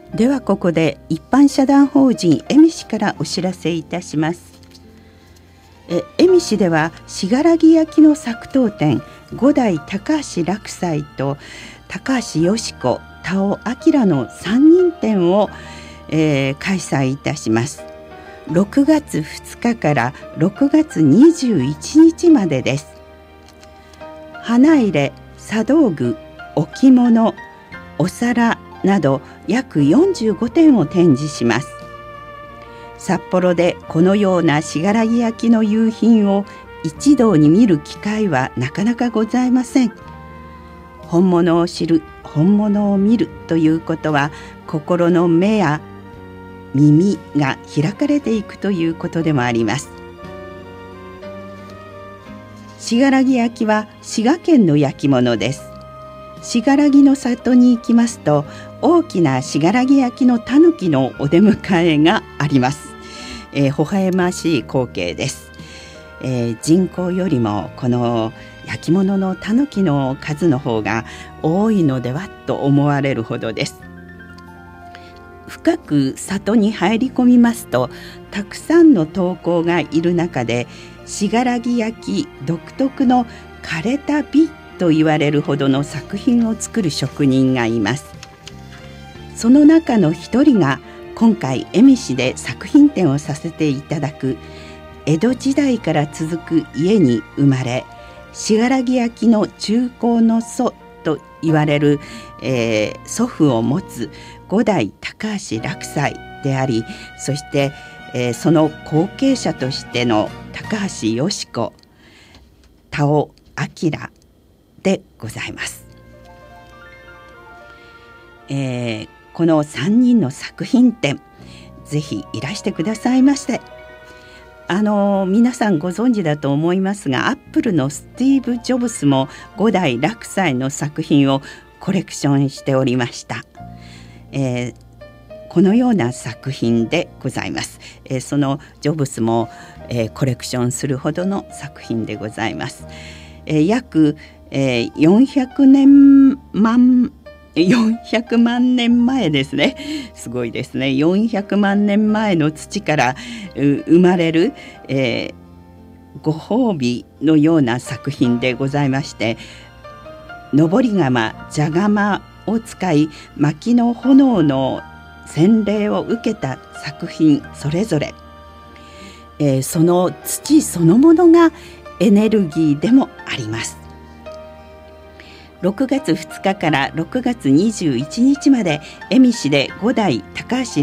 ではここで一般社団法人恵美市からお知らせいたします。恵美市では信楽焼の作陶展五代高橋楽斎と高橋よし子田尾明の3人展を、開催いたします。6月2日から6月21日までです。花入れ、茶道具、置物、お皿など約45点を展示します。札幌でこのような信楽焼の夕品を一堂に見る機会はなかなかございません。本物を知る、本物を見るということは、心の目や耳が開かれていくということでもあります。信楽焼は滋賀県の焼き物です。信楽の里に行きますと、大きな信楽焼の狸のお出迎えがあります。微笑ましい光景です。人口よりもこの焼き物の狸の数の方が多いのではと思われるほどです。深く里に入り込みますと、たくさんの陶工がいる中で、信楽焼独特の枯れた美と言われるほどの作品を作る職人がいます。その中の一人が今回恵美市で作品展をさせていただく江戸時代から続く家に生まれ、信楽焼の中興の祖と言われる、祖父を持つ五代高橋楽斎であり、そして、その後継者としての高橋よし子、田尾明でございます。この3人の作品展、ぜひいらしてくださいまして。皆さんご存知だと思いますが、アップルのスティーブ・ジョブスも五代楽斎の作品をコレクションしておりました。このような作品でございます。そのジョブスも、コレクションするほどの作品でございます。約、400万年前ですね。すごいですね。400万年前の土から生まれる、ご褒美のような作品でございまして、登り窯、蛇窯を使い、薪の炎の洗礼を受けた作品それぞれ、その土そのものがエネルギーでもあります。6月2日から6月21日まで恵美市で五代高橋